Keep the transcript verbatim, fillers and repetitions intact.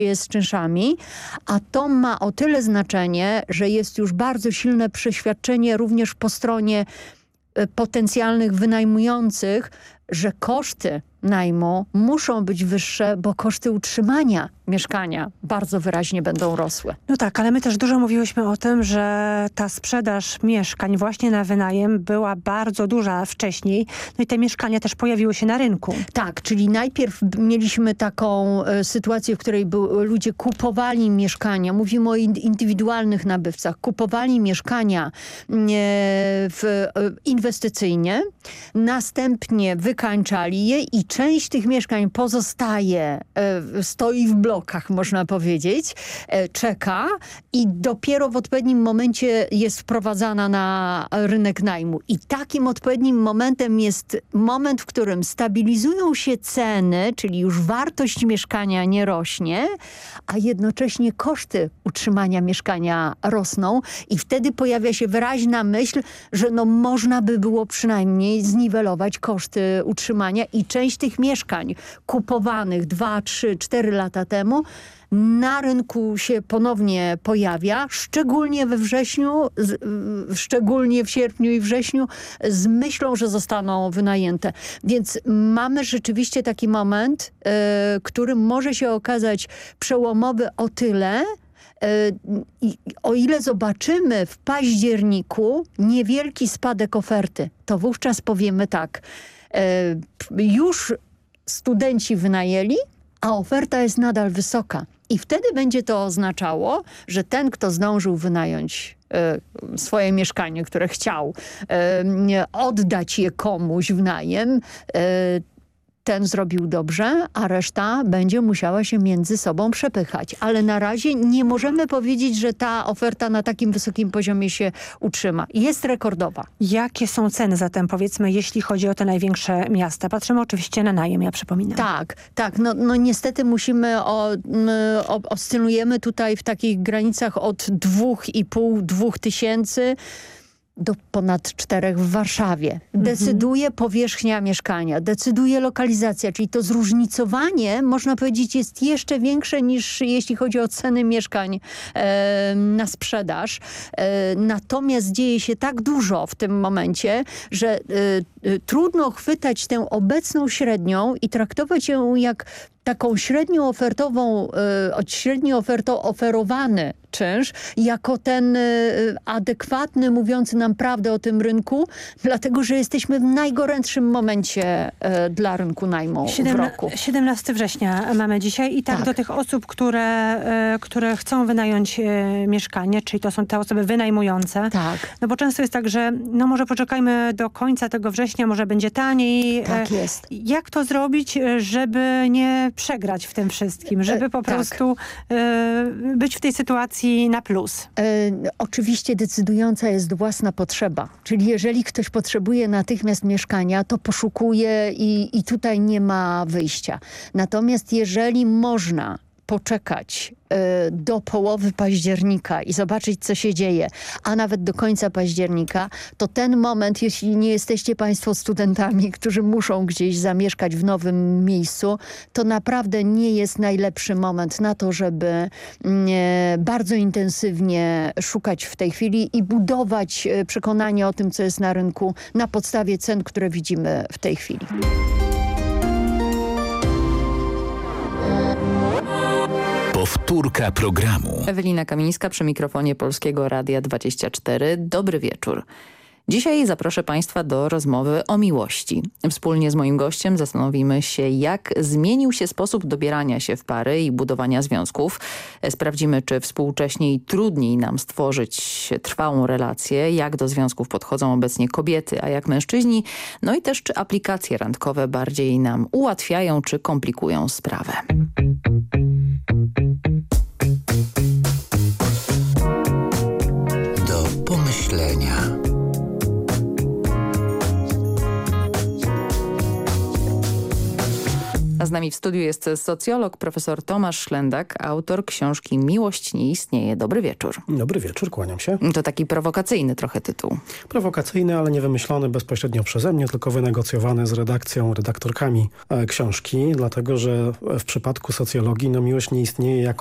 jest z czynszami, a to ma o tyle znaczenie, że jest już bardzo silne przeświadczenie również po stronie potencjalnych wynajmujących, że koszty najmu muszą być wyższe, bo koszty utrzymania mieszkania bardzo wyraźnie będą rosły. No tak, ale my też dużo mówiłyśmy o tym, że ta sprzedaż mieszkań właśnie na wynajem była bardzo duża wcześniej. No i te mieszkania też pojawiły się na rynku. Tak, czyli najpierw mieliśmy taką e, sytuację, w której był, ludzie kupowali mieszkania. Mówimy o indywidualnych nabywcach. Kupowali mieszkania e, w, e, inwestycyjnie, następnie wykańczali je i część tych mieszkań pozostaje, e, stoi w blokach, można powiedzieć, e, czeka i dopiero w odpowiednim momencie jest wprowadzana na rynek najmu. I takim odpowiednim momentem jest moment, w którym stabilizują się ceny, czyli już wartość mieszkania nie rośnie, a jednocześnie koszty utrzymania mieszkania rosną i wtedy pojawia się wyraźna myśl, że no można by było przynajmniej zniwelować koszty utrzymania i część tych mieszkań kupowanych dwa, trzy, cztery lata temu na rynku się ponownie pojawia, szczególnie we wrześniu, z, szczególnie w sierpniu i wrześniu, z myślą, że zostaną wynajęte. Więc mamy rzeczywiście taki moment, y, który może się okazać przełomowy o tyle, I o ile zobaczymy w październiku niewielki spadek oferty, to wówczas powiemy tak, już studenci wynajęli, a oferta jest nadal wysoka. I wtedy będzie to oznaczało, że ten, kto zdążył wynająć swoje mieszkanie, które chciał, oddać je komuś w najem, ten zrobił dobrze, a reszta będzie musiała się między sobą przepychać. Ale na razie nie możemy powiedzieć, że ta oferta na takim wysokim poziomie się utrzyma. Jest rekordowa. Jakie są ceny zatem, powiedzmy, jeśli chodzi o te największe miasta? Patrzymy oczywiście na najem, ja przypominam. Tak, tak. No, no niestety musimy, o, o, oscylujemy tutaj w takich granicach od dwóch i pół, dwóch tysięcy do ponad czterech w Warszawie. Decyduje mhm. powierzchnia mieszkania, decyduje lokalizacja, czyli to zróżnicowanie, można powiedzieć, jest jeszcze większe niż jeśli chodzi o ceny mieszkań e, na sprzedaż. E, natomiast dzieje się tak dużo w tym momencie, że e, e, trudno chwytać tę obecną średnią i traktować ją jak taką średnią ofertową, e, średnio oferto oferowany czynsz jako ten y, adekwatny, mówiący nam prawdę o tym rynku, dlatego że jesteśmy w najgorętszym momencie y, dla rynku najmu w roku. siedemnastego września mamy dzisiaj i tak, tak. do tych osób, które, y, które chcą wynająć y, mieszkanie, czyli to są te osoby wynajmujące. Tak. No bo często jest tak, że no może poczekajmy do końca tego września, może będzie taniej. Tak jest. Jak to zrobić, żeby nie przegrać w tym wszystkim, żeby po tak. prostu y, być w tej sytuacji na plus? E, oczywiście decydująca jest własna potrzeba. Czyli jeżeli ktoś potrzebuje natychmiast mieszkania, to poszukuje i, i tutaj nie ma wyjścia. Natomiast jeżeli można poczekać y, do połowy października i zobaczyć, co się dzieje, a nawet do końca października, to ten moment, jeśli nie jesteście państwo studentami, którzy muszą gdzieś zamieszkać w nowym miejscu, to naprawdę nie jest najlepszy moment na to, żeby y, bardzo intensywnie szukać w tej chwili i budować y, przekonanie o tym, co jest na rynku na podstawie cen, które widzimy w tej chwili. Powtórka programu. Ewelina Kamińska przy mikrofonie Polskiego Radia dwadzieścia cztery. Dobry wieczór. Dzisiaj zaproszę Państwa do rozmowy o miłości. Wspólnie z moim gościem zastanowimy się, jak zmienił się sposób dobierania się w pary i budowania związków. Sprawdzimy, czy współcześnie trudniej nam stworzyć trwałą relację, jak do związków podchodzą obecnie kobiety, a jak mężczyźni. No i też, czy aplikacje randkowe bardziej nam ułatwiają, czy komplikują sprawę. Do pomyślenia. A z nami nami w studiu jest socjolog profesor Tomasz Szlendak, autor książki Miłość nie istnieje. Dobry wieczór. Dobry wieczór, kłaniam się. To taki prowokacyjny trochę tytuł. Prowokacyjny, ale nie wymyślony bezpośrednio przeze mnie, tylko wynegocjowany z redakcją, redaktorkami e, książki, dlatego że w przypadku socjologii no, miłość nie istnieje jako